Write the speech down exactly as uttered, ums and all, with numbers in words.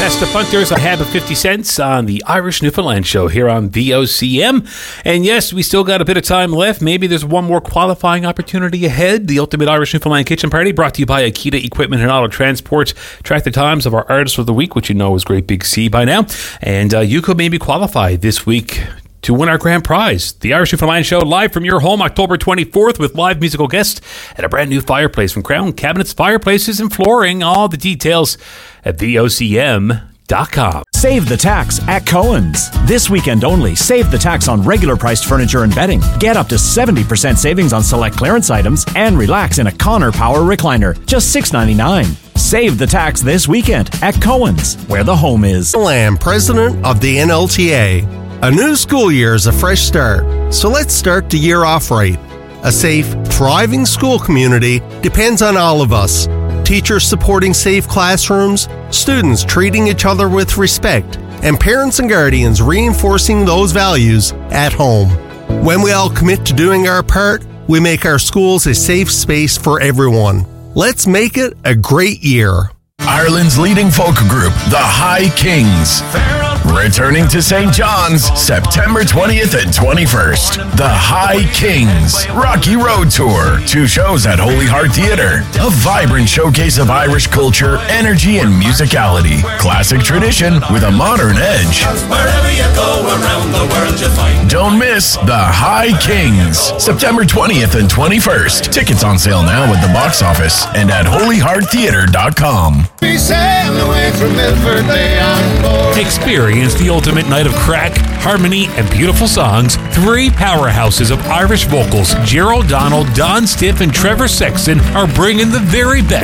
Yes, the punters have a fifty cents on the Irish Newfoundland Show here on V O C M. And yes, we still got a bit of time left. Maybe there's one more qualifying opportunity ahead. The Ultimate Irish Newfoundland Kitchen Party brought to you by Akita Equipment and Auto Transport. Track the times of our Artist of the Week, which you know is Great Big C by now. And uh, you could maybe qualify this week to win our grand prize. The Irish Newfoundland Show live from your home October twenty-fourth with live musical guests and a brand new fireplace from Crown Cabinets, Fireplaces and Flooring. All the details at V O C M dot com. Save the tax at Cohen's. This weekend only, save the tax on regular priced furniture and bedding. Get up to seventy percent savings on select clearance items and relax in a Connor Power recliner. Just six ninety-nine. Save the tax this weekend at Cohen's, where the home is. Lamb, president of the N L T A. A new school year is a fresh start, so let's start the year off right. A safe, thriving school community depends on all of us. Teachers supporting safe classrooms, students treating each other with respect, and parents and guardians reinforcing those values at home. When we all commit to doing our part, we make our schools a safe space for everyone. Let's make it a great year. Ireland's leading folk group, the High Kings. Returning to Saint John's, September twentieth and twenty-first. The High Kings Rocky Road Tour. Two shows at Holy Heart Theatre. A vibrant showcase of Irish culture, energy, and musicality. Classic tradition with a modern edge. Wherever you go around the world, you find. Don't miss The High Kings, September twentieth and twenty-first. Tickets on sale now at the box office and at holy heart theatre dot com. Experience the ultimate night of crack, harmony, and beautiful songs. Three powerhouses of Irish vocals, Gerald Donald, Don Stiff, and Trevor Sexton, are bringing the very best